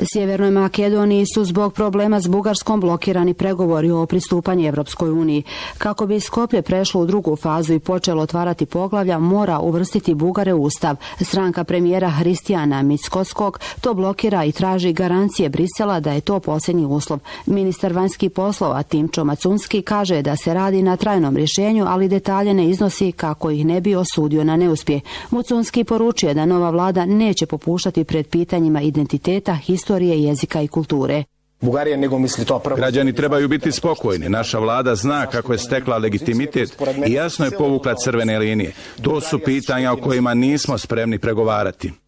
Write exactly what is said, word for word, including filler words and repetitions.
Sjevernoj Makedoniji su zbog problema s Bugarskom blokirani pregovori o pristupanju Evropskoj uniji. Kako bi Skoplje prešlo u drugu fazu i počelo otvarati poglavlja, mora uvrstiti Bugare u ustav. Stranka premijera Hristijana Mickoskog to blokira i traži garancije Brisela da je to posljednji uslov. Ministar vanjskih poslova Timčo Macunski kaže da se radi na trajnom rješenju, ali detalje ne iznosi kako ih ne bi osudio na neuspjeh. Macunski poručuje da nova vlada neće popuštati pred pitanjima identiteta, historije, jezika i kulture. Građani trebaju biti spokojni. Naša vlada zna kako je stekla legitimitet i jasno je povukla crvene linije. To su pitanja o kojima nismo spremni pregovarati.